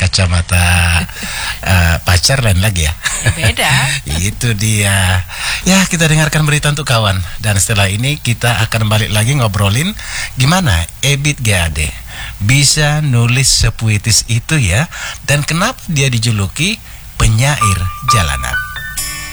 kacamata pacar lain lagi ya. Beda. Itu dia. Ya, kita dengarkan berita untuk kawan. Dan setelah ini kita akan balik lagi ngobrolin gimana Ebit GAD bisa nulis sepuitis itu ya, dan kenapa dia dijuluki penyair jalanan.